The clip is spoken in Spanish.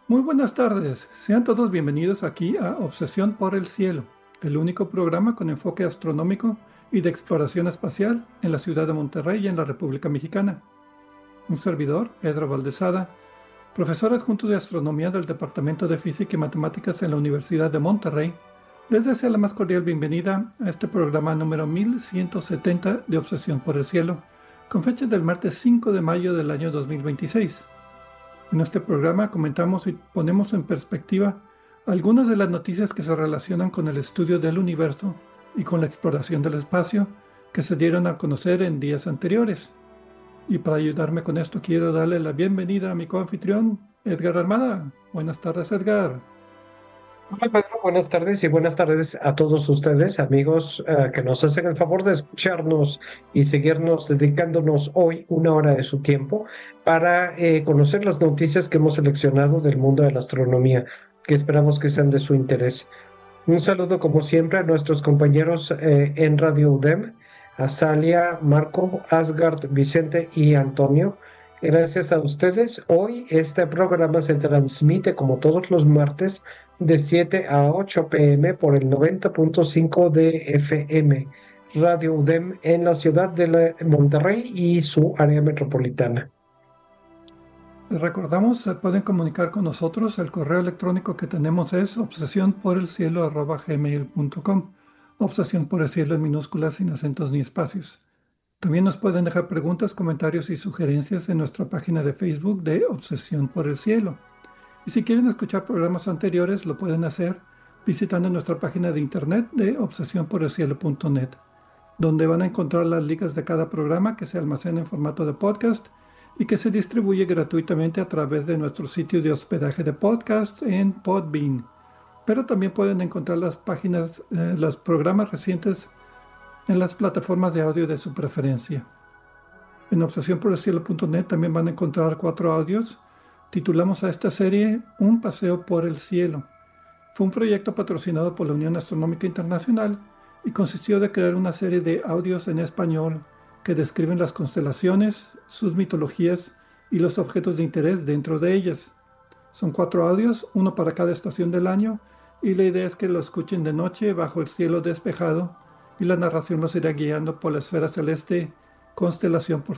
Muy buenas tardes, sean todos bienvenidos aquí a Obsesión por el Cielo, el único programa con enfoque astronómico y de exploración espacial en la ciudad de Monterrey y en la República Mexicana. Un servidor, Pedro Valdezada, profesor adjunto de astronomía del Departamento de Física y Matemáticas en la Universidad de Monterrey, les desea la más cordial bienvenida a este programa número 1170 de Obsesión por el Cielo, con fecha del martes 5 de mayo del año 2026. En este programa comentamos y ponemos en perspectiva algunas de las noticias que se relacionan con el estudio del universo y con la exploración del espacio que se dieron a conocer en días anteriores. Y para ayudarme con esto quiero darle la bienvenida a mi coanfitrión, Edgar Armada. Buenas tardes, Edgar. Hola Pedro, buenas tardes y buenas tardes a todos ustedes, amigos, que nos hacen el favor de escucharnos y seguirnos dedicándonos hoy una hora de su tiempo para conocer las noticias que hemos seleccionado del mundo de la astronomía, que esperamos que sean de su interés. Un saludo como siempre a nuestros compañeros en Radio UDEM, a Salia, Marco, Asgard, Vicente y Antonio. Gracias a ustedes, hoy este programa se transmite como todos los martes de 7 a 8 p.m. por el 90.5 de FM, Radio UDEM en la ciudad de Monterrey y su área metropolitana. Les recordamos, se pueden comunicar con nosotros. El correo electrónico que tenemos es obsesionporelcielo@gmail.com. Obsesión por el cielo en minúsculas, sin acentos ni espacios. También nos pueden dejar preguntas, comentarios y sugerencias en nuestra página de Facebook de Obsesión por el Cielo. Y si quieren escuchar programas anteriores, lo pueden hacer visitando nuestra página de internet de obsesionporelcielo.net, donde van a encontrar las ligas de cada programa que se almacena en formato de podcast y que se distribuye gratuitamente a través de nuestro sitio de hospedaje de podcast en Podbean. Pero también pueden encontrar las páginas, los programas recientes en las plataformas de audio de su preferencia. En obsesionporelcielo.net también van a encontrar 4 audios. Titulamos a esta serie Un paseo por el cielo. Fue un proyecto patrocinado por la Unión Astronómica Internacional y consistió de crear una serie de audios en español que describen las constelaciones, sus mitologías y los objetos de interés dentro de ellas. Son 4 audios, uno para cada estación del año, y la idea es que lo escuchen de noche bajo el cielo despejado y la narración los irá guiando por la esfera celeste, constelación por